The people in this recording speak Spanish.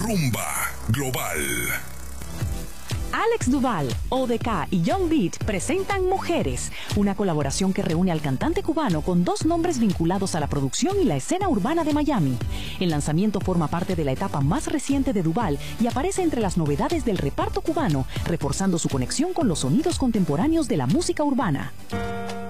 Rumba Global. Alex Duval, ODK y Young Beat presentan Mujeres, una colaboración que reúne al cantante cubano con dos nombres vinculados a la producción y la escena urbana de Miami. El lanzamiento forma parte de la etapa más reciente de Duval y aparece entre las novedades del reparto cubano, reforzando su conexión con los sonidos contemporáneos de la música urbana.